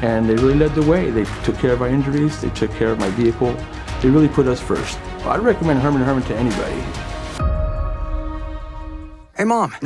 and they really led the way. They took care of our injuries, they took care of my vehicle. They really put us first. I'd recommend Herman & Herman to anybody. Hey, Mom.